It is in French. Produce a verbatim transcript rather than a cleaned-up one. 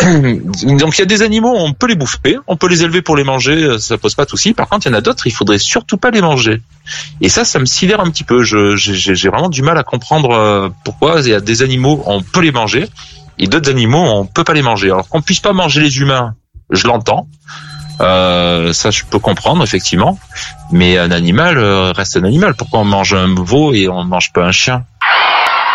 Donc il y a des animaux, on peut les bouffer, on peut les élever pour les manger, ça pose pas de souci. Par contre, il y en a d'autres, il faudrait surtout pas les manger. Et ça, ça me sidère un petit peu. Je, j'ai, j'ai vraiment du mal à comprendre pourquoi il y a des animaux, on peut les manger, et d'autres animaux, on peut pas les manger. Alors qu'on puisse pas manger les humains, je l'entends. Euh, ça, je peux comprendre effectivement. Mais un animal reste un animal. Pourquoi on mange un veau et on mange pas un chien ?